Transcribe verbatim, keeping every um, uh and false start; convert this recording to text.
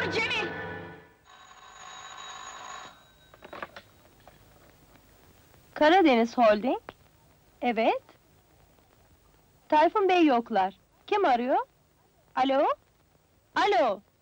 dur Cemil! Karadeniz Holding? Evet. Tayfun Bey yoklar. Kim arıyor? Alo? Alo?